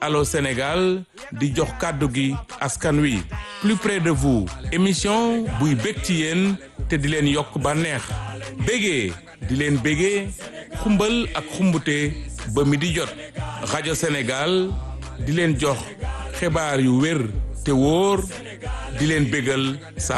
Allô Sénégal di jox kàddu gi askan wi plus près de vous émission buy bég ci yéen te di leen yokk bànneex bégee di leen bégee xumbal ak xumbute ba mi di jot rajo Sénégal di leen jox xibaar yu wér te wóor di leen bégal